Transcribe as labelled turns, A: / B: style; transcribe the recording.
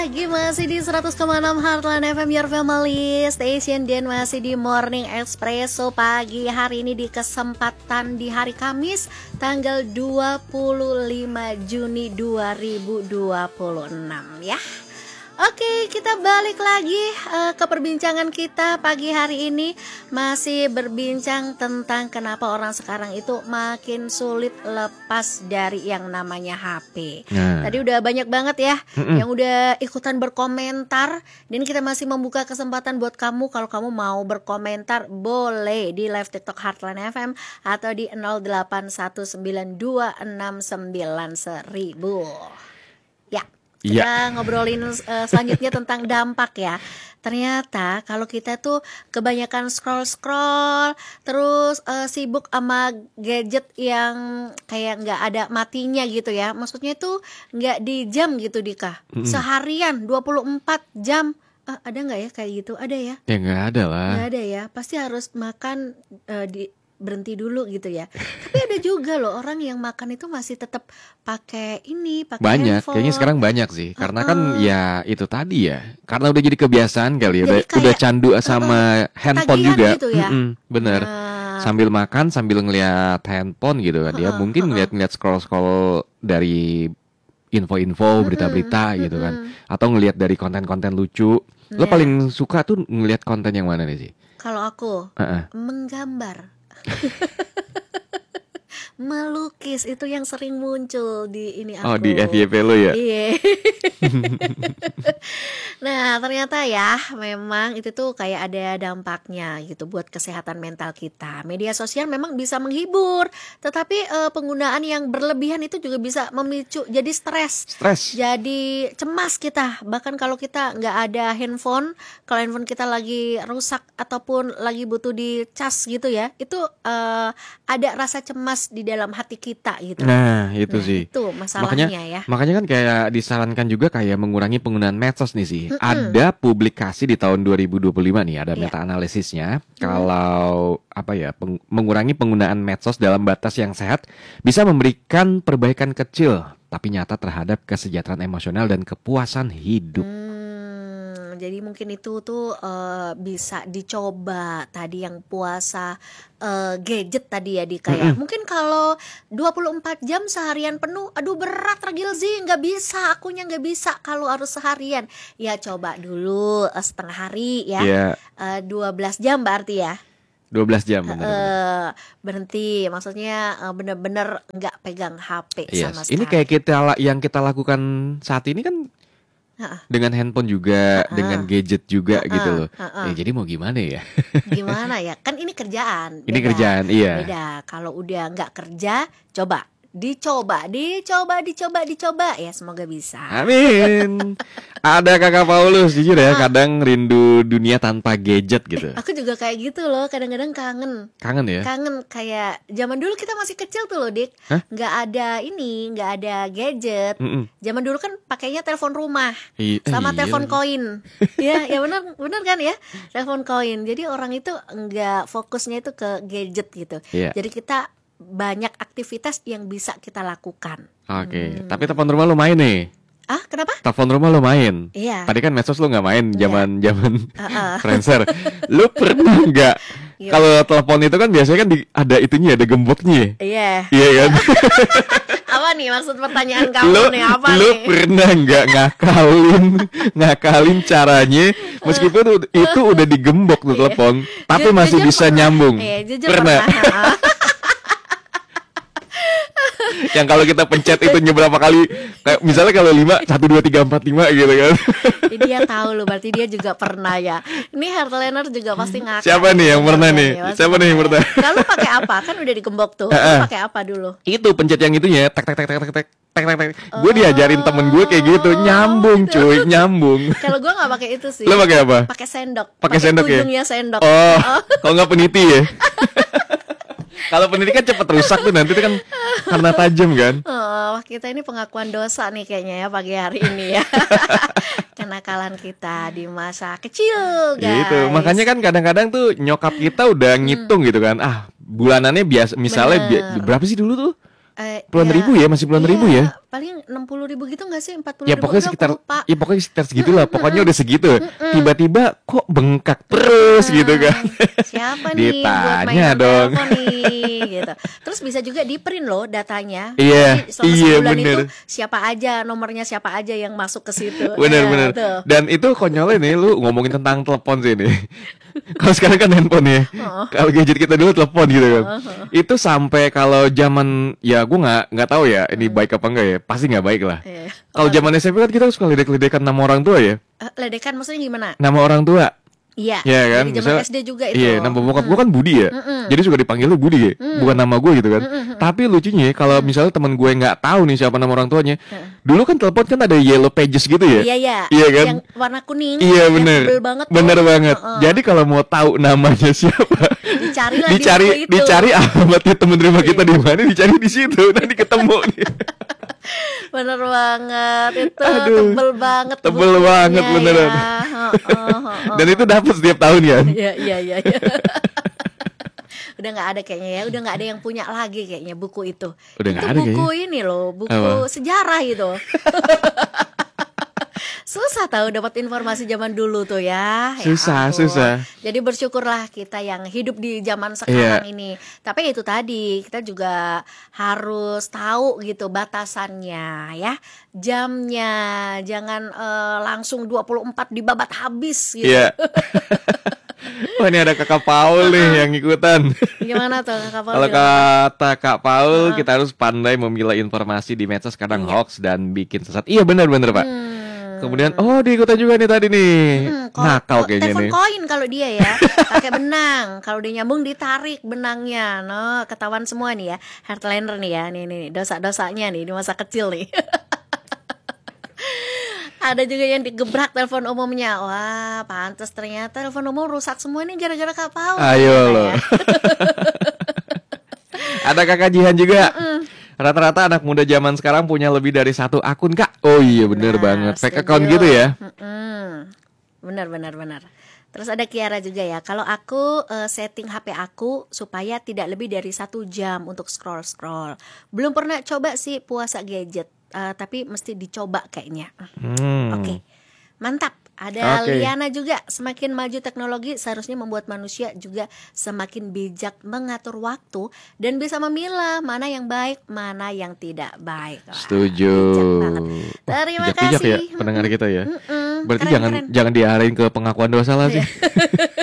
A: Lagi masih di 100,6 Heartland FM Your Family Station, dan masih di Morning Espresso pagi hari ini di kesempatan di hari Kamis tanggal 25 Juni 2026 ya. Oke, kita balik lagi ke perbincangan kita pagi hari ini. Masih berbincang tentang kenapa orang sekarang itu makin sulit lepas dari yang namanya HP. Tadi udah banyak banget ya yang udah ikutan berkomentar. Dan kita masih membuka kesempatan buat kamu. Kalau kamu mau berkomentar, boleh di live TikTok Heartland FM atau di 0819269100. Kita ngobrolin selanjutnya tentang dampak ya. Ternyata kalau kita tuh kebanyakan scroll terus sibuk sama gadget yang kayak nggak ada matinya gitu ya. Maksudnya tuh nggak di jam gitu Dika. Seharian 24 jam. Ada nggak ya kayak gitu? Ada ya?
B: Ya nggak ada lah.
A: Nggak ada ya. Pasti harus makan berhenti dulu gitu ya. Tapi ada juga loh orang yang makan itu masih tetap pakai
B: banyak,
A: handphone.
B: kayaknya sekarang banyak sih. Karena kan ya itu tadi ya. Karena udah jadi kebiasaan kali ya. Udah candu sama handphone juga.
A: Gitu ya?
B: Bener. Sambil makan sambil ngeliat handphone gitu kan. Dia mungkin ngeliat scroll dari info-info, berita-berita gitu kan. Atau ngeliat dari konten-konten lucu. Lo paling suka tuh ngeliat konten yang mana nih sih?
A: Kalau aku menggambar. Melukis itu yang sering muncul di ini aku.
B: Oh, di FYP lo ya?
A: Iya. Nah ternyata ya memang itu tuh kayak ada dampaknya gitu buat kesehatan mental kita. Media sosial memang bisa menghibur, tetapi penggunaan yang berlebihan itu juga bisa memicu jadi stres. Jadi cemas kita. Bahkan kalau kita nggak ada handphone, kalau handphone kita lagi rusak ataupun lagi butuh dicas gitu ya, itu ada rasa cemas di dalam hati kita gitu.
B: Nah itu sih.
A: Itu masalahnya ya.
B: Makanya kan kayak disarankan juga kayak mengurangi penggunaan medsos nih sih. Ada publikasi di tahun 2025 nih, ada meta-analisisnya. Kalau mengurangi penggunaan medsos dalam batas yang sehat bisa memberikan perbaikan kecil tapi nyata terhadap kesejahteraan emosional dan kepuasan hidup.
A: Jadi mungkin itu tuh bisa dicoba tadi yang puasa gadget tadi ya Dika ya. Mungkin kalau 24 jam seharian penuh, aduh berat Ragil Zi, nggak bisa, akunya nggak bisa kalau harus seharian. Ya coba dulu setengah hari ya, 12 jam berarti ya.
B: 12 jam bener.
A: Berhenti, maksudnya bener-bener nggak pegang HP sama sekali.
B: Ini kayak yang kita lakukan saat ini kan dengan handphone juga, dengan gadget juga gitu loh. Ya, jadi mau gimana ya?
A: Gimana ya? Kan ini kerjaan.
B: Ini kerjaan, iya.
A: Beda. Kalau udah nggak kerja, coba. Dicoba ya, semoga bisa.
B: Amin. Ada Kakak Paulus, jujur ya, kadang rindu dunia tanpa gadget gitu.
A: Aku juga kayak gitu loh, kadang-kadang kangen.
B: Kangen ya?
A: Kangen kayak zaman dulu kita masih kecil tuh loh, Dik. Nggak ada gadget. Zaman dulu kan pakainya telepon rumah sama telepon koin. Ya benar kan ya, telepon koin. Jadi orang itu nggak fokusnya itu ke gadget gitu. Jadi kita banyak aktivitas yang bisa kita lakukan. Oke.
B: Tapi telepon rumah lo main nih.
A: Kenapa?
B: Telepon rumah lo main.
A: Iya.
B: Tadi kan medsos lo nggak main zaman Friendster. Lo pernah nggak? Kalau telepon itu kan biasanya kan ada itunya, ada gemboknya.
A: Iya.
B: Iya kan?
A: Apa nih maksud pertanyaan kamu nih? Apa
B: lo
A: nih?
B: pernah nggak ngakalin caranya meskipun itu udah digembok tuh telepon, tapi masih bisa nyambung?
A: Pernah.
B: Yang kalau kita pencet itu berapa kali, kayak misalnya kalau 5 1 2 3 4 5 gitu kan.
A: Jadi dia tahu loh, berarti dia juga pernah ya. Ini Heartlander juga pasti ngakak.
B: Siapa nih yang pernah nih? Siapa nih yang pernah?
A: Kalau pakai apa? Kan udah digembok tuh. Pakai apa dulu?
B: Itu pencet yang itunya, tek. Gue diajarin temen gue kayak gitu, nyambung cuy, nyambung.
A: Kalau gue nggak pakai itu sih.
B: Lo pakai apa?
A: Pakai sendok.
B: Pakai sendok ya?
A: Ujungnya sendok.
B: Kalau nggak peniti ya? Kalau peniti kan cepet rusak tuh nanti, itu kan karena tajam kan.
A: Kita ini pengakuan dosa nih kayaknya ya pagi hari ini ya. Kenakalan kita di masa kecil guys.
B: Gitu. Makanya kan kadang-kadang tuh nyokap kita udah ngitung gitu kan. Bulanannya biasa misalnya berapa sih dulu tuh? Puluhan ribu ya, masih puluhan ribu ya?
A: paling 60.000 gitu nggak sih? empat puluh
B: Ya
A: ribu
B: pokoknya
A: Aduh, aku
B: sekitar
A: lupa.
B: ya pokoknya sekitar segitulah. Pokoknya udah segitu.
A: Mm-mm.
B: Tiba-tiba kok bengkak terus gitu kan.
A: Siapa nih buat
B: Ditanya
A: mainan
B: dong.
A: telepon nih gitu. Terus bisa juga di print loh datanya.
B: Iya,
A: Jadi selama
B: iya
A: sebulan itu
B: bener.
A: siapa aja nomornya siapa aja yang masuk ke situ.
B: Bener-bener.
A: Tuh.
B: Dan itu konyolnya nih, lu ngomongin tentang telepon sih nih. Kalau sekarang kan handphone ya.
A: Oh.
B: Kalau gadget kita dulu telepon gitu kan. Itu sampai kalau zaman ya gue nggak tahu ya ini baik apa enggak ya. Pasti nggak baik lah.
A: Iya.
B: Kalau zaman SMP kan kita suka ledek-ledekan nama orang tua ya.
A: Ledekan maksudnya gimana?
B: Nama orang tua.
A: Iya.
B: Iya kan?
A: Dari zaman
B: Misalnya,
A: SD juga itu.
B: iya, nama bokap gue kan Budi ya. Jadi suka dipanggilnya Budi ya. Bukan nama gue gitu kan. Tapi lucunya kalau misalnya teman gue nggak tahu nih siapa nama orang tuanya. Dulu kan telepon kan ada yellow pages gitu ya.
A: Iya ya.
B: Iya kan?
A: Yang warna kuning.
B: Iya
A: yang
B: bener.
A: tebel banget tuh.
B: Bener banget. Jadi kalau mau tahu namanya siapa,
A: Dicarilah di buku itu.
B: dicari alamatnya teman rumah kita di mana, dicari di situ, nanti ketemu nih.
A: Bener banget itu.
B: Aduh,
A: Tebel banget
B: tebel
A: bukunya
B: banget beneran.
A: ya. Heeh.
B: Dan itu dapat setiap tahun kan.
A: Iya iya iya. Udah nggak ada kayaknya ya, udah nggak ada yang punya lagi kayaknya buku itu.
B: Udah
A: Itu
B: nggak ada
A: buku
B: kayaknya.
A: ini loh, buku
B: Apa?
A: sejarah itu. Susah tahu dapat informasi zaman dulu tuh ya. Ya
B: Susah,
A: ampun.
B: susah.
A: Jadi bersyukurlah kita yang hidup di zaman
B: Iya.
A: sekarang ini. Tapi itu tadi kita juga harus tahu gitu batasannya ya. Jamnya jangan langsung 24 dibabat habis gitu.
B: Iya. Wah, ini ada Kakak Paul nih yang ikutan.
A: Gimana tuh Kak Paul?
B: Kalau
A: Gimana?
B: kata Kak Paul, kita harus pandai memilah informasi di medsos, kadang
A: Iya.
B: hoax dan bikin sesat. Iya benar-benar Pak.
A: Hmm.
B: Kemudian, oh diikutan juga nih tadi nih. Nakal kayaknya
A: telepon
B: nih.
A: koin kalau dia ya, pakai benang. Kalau dia nyambung ditarik benangnya. No, ketahuan semua nih ya. Heartliner nih ya, nih dosa-dosanya nih di masa kecil nih. Ada juga yang digebrak telepon umumnya. Wah, pantas ternyata telepon umum rusak semua nih gara-gara Kak Paul.
B: Ayo
A: Ternyata
B: loh.
A: ya.
B: Ada Kakak Jihan juga. Rata-rata anak muda zaman sekarang punya lebih dari satu akun, Kak. Oh iya bener
A: Nah,
B: banget. Fake
A: setuju.
B: account gitu ya.
A: Benar. Terus ada Kiara juga ya. Kalau aku setting HP aku supaya tidak lebih dari 1 jam untuk scroll. Belum pernah coba sih puasa gadget, tapi mesti dicoba kayaknya. Oke, mantap. Ada
B: Oke.
A: Liana juga. Semakin maju teknologi seharusnya membuat manusia juga semakin bijak mengatur waktu dan bisa memilah mana yang baik, mana yang tidak baik. Wah,
B: Setuju.
A: bijak banget.
B: Wah,
A: Terima
B: bijak-bijak ya
A: kasih.
B: pendengar kita ya. Berarti
A: Keren,
B: jangan
A: keren.
B: jangan diarahin ke pengakuan dosa lah sih.